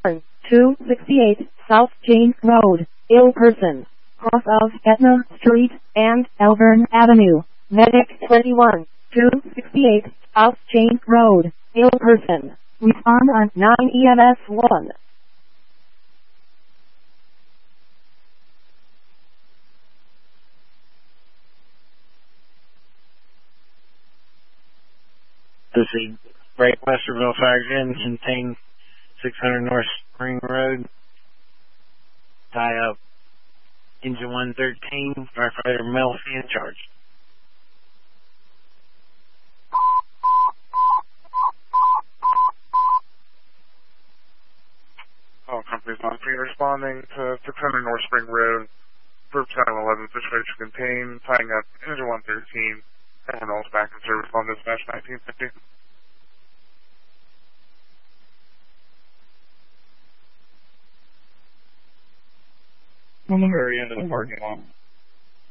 268 South James Road, ill person, cross of Etna Street and Elvern Avenue. Medic 21, 268 South James Road, ill person. Respond on 9 EMS 1. This is Great Westerville Fire Engine, contain 600 North Spring Road. Tie up engine 113, firefighter Melfi in charge. All companies on scene responding to 600 North Spring Road. Group 711 situation contained, tying up engine 113. Everyone else back in service on dispatch 1950. On the very end of the parking lot.